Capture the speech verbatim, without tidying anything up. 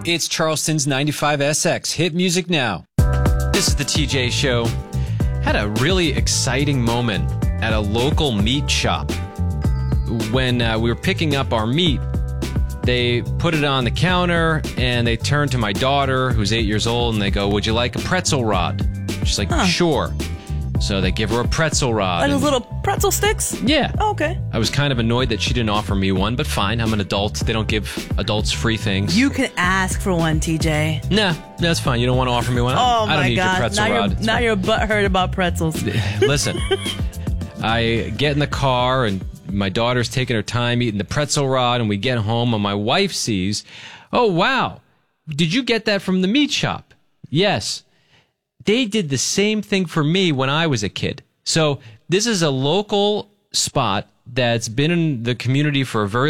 It's Charleston's ninety-five S X. Hit music now. This is the T J Show. Had a really exciting moment at a local meat shop. When uh, we were picking up our meat, they put it on the counter, and they turned to my daughter, who's eight years old, and they go, "Would you like a pretzel rod?" She's like, huh. "Sure." So they give her a pretzel rod. Like those little pretzel sticks? Yeah. Oh, okay. I was kind of annoyed that she didn't offer me one, but fine. I'm an adult. They don't give adults free things. You can ask for one, T J. Nah, that's fine. You don't want to offer me one? Oh, I don't my need God. your pretzel now rod. You're, now you're butthurt about pretzels. Listen, I get in the car, and my daughter's taking her time eating the pretzel rod, and we get home, and my wife sees, "Oh, wow. Did you get that from the meat shop?" Yes. They did the same thing for me when I was a kid. So this is a local spot that's been in the community for a very